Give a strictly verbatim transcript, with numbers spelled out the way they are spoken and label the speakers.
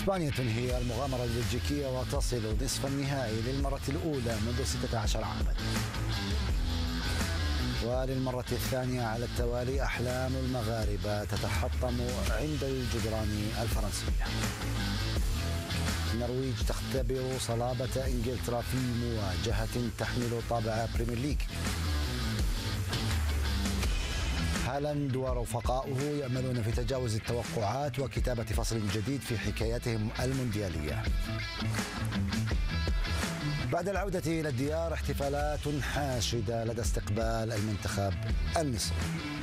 Speaker 1: إسبانيا تنهي المغامرة البلجيكية وتصل نصف النهائي للمرة الأولى منذ ستة عشر عاما. وللمرة الثانية على التوالي أحلام المغاربة تتحطم عند الجدران الفرنسية. النرويج تختبر صلابة إنجلترا في مواجهة تحمل طابع بريمير ليج. هالاند ورفقاؤه يأملون في تجاوز التوقعات وكتابة فصل جديد في حكايتهم المونديالية. بعد العودة إلى الديار احتفالات حاشدة لدى استقبال المنتخب المصري.